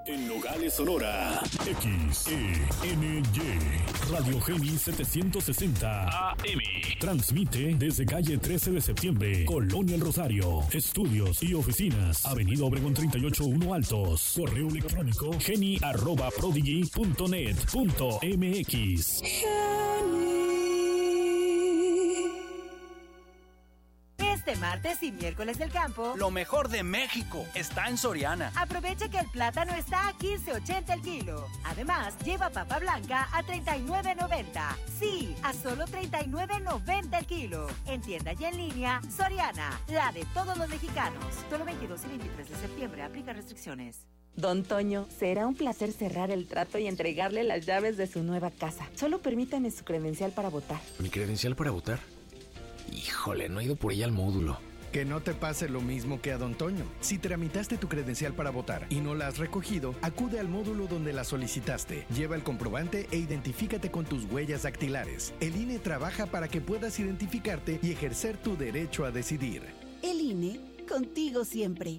En Nogales, Sonora, XENY, Radio Geni 760 AM. Transmite desde calle 13 de septiembre, Colonia El Rosario. Estudios y oficinas, Avenida Obregón 38-1 Altos. Correo electrónico geni@prodigy.net.mx. Este martes y miércoles del campo, lo mejor de México está en Soriana. Aprovecha que el plátano está a 15.80 el kilo. Además, lleva papa blanca a 39.90. Sí, a solo 39.90 el kilo. En tienda y en línea, Soriana, la de todos los mexicanos. Solo 22 y 23 de septiembre, aplica restricciones. Don Toño, será un placer cerrar el trato y entregarle las llaves de su nueva casa. Solo permítame su credencial para votar. ¿Mi credencial para votar? Híjole, no he ido por ella al módulo. Que no te pase lo mismo que a Don Toño. Si tramitaste tu credencial para votar y no la has recogido, acude al módulo donde la solicitaste. Lleva el comprobante e identifícate con tus huellas dactilares. El INE trabaja para que puedas identificarte y ejercer tu derecho a decidir. El INE, contigo siempre.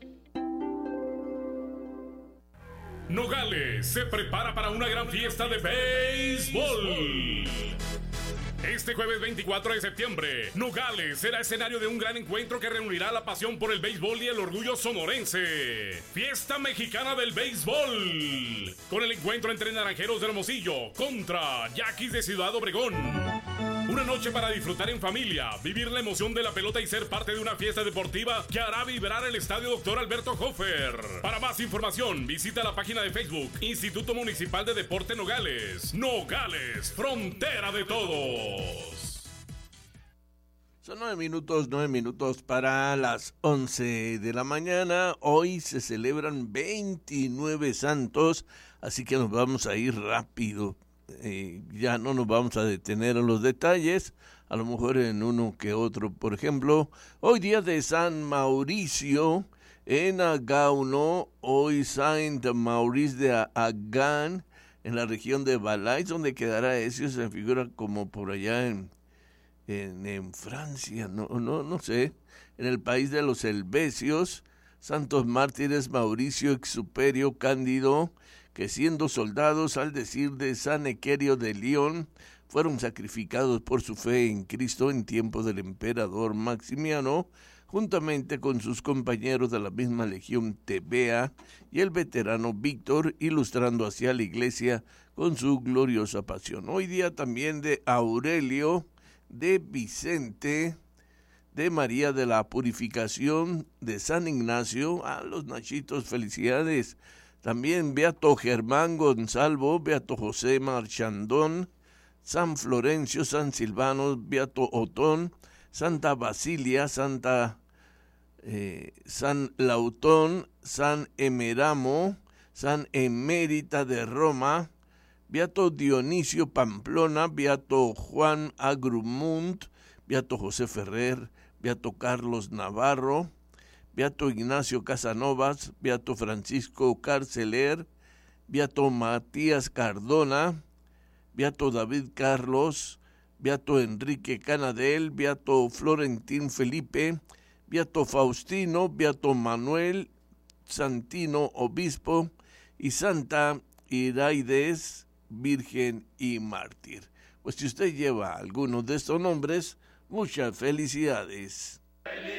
Nogales se prepara para una gran fiesta de béisbol. Este jueves 24 de septiembre, Nogales será escenario de un gran encuentro que reunirá la pasión por el béisbol y el orgullo sonorense. Fiesta Mexicana del Béisbol, con el encuentro entre Naranjeros de Hermosillo contra Yaquis de Ciudad Obregón. Una noche para disfrutar en familia, vivir la emoción de la pelota y ser parte de una fiesta deportiva que hará vibrar el Estadio Dr. Alberto Hofer. Para más información, visita la página de Facebook Instituto Municipal de Deporte Nogales. Nogales, frontera de todos. Son 9 minutos para las 11 de la mañana. Hoy se celebran 29 santos, así que nos vamos a ir rápido. Ya no nos vamos a detener en los detalles, a lo mejor en uno que otro. Por ejemplo, hoy día de San Mauricio en Agauno, hoy Saint Maurice de Agan en la región de Valais, donde quedará eso, se figura como por allá en Francia, no sé, en el país de los Helvecios. Santos mártires Mauricio Exuperio Cándido, que siendo soldados al decir de San Equerio de León, fueron sacrificados por su fe en Cristo en tiempo del emperador Maximiano, juntamente con sus compañeros de la misma legión Tebea y el veterano Víctor, ilustrando hacia la iglesia con su gloriosa pasión. Hoy día también de Aurelio, de Vicente, de María de la Purificación, de San Ignacio, a los Nachitos, felicidades. También Beato Germán Gonzalvo, Beato José Marchandón, San Florencio, San Silvano, Beato Otón, Santa Basilia, San Lautón, San Emeramo, San Emérita de Roma, Beato Dionisio Pamplona, Beato Juan Agrumunt, Beato José Ferrer, Beato Carlos Navarro, Beato Ignacio Casanovas, Beato Francisco Carceler, Beato Matías Cardona, Beato David Carlos, Beato Enrique Canadel, Beato Florentín Felipe, Beato Faustino, Beato Manuel Santino Obispo y Santa Iraides Virgen y Mártir. Pues si usted lleva algunos de estos nombres, muchas felicidades.